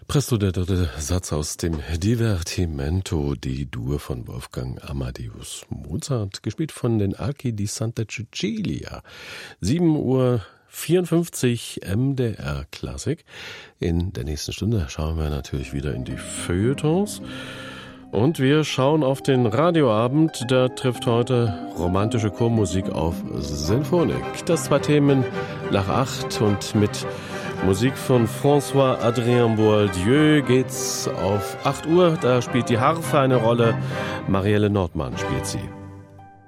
Presto, der dritte Satz aus dem Divertimento di Dur von Wolfgang Amadeus Mozart, gespielt von den Archi di Santa Cecilia. 7:54 Uhr MDR Klassik. In der nächsten Stunde schauen wir natürlich wieder in die Feuilletons. Und wir schauen auf den Radioabend. Da trifft heute romantische Chormusik auf Sinfonik. Das 2 Themen nach 8 und mit Musik von François-Adrien Boieldieu geht's auf 8 Uhr. Da spielt die Harfe eine Rolle. Marielle Nordmann spielt sie.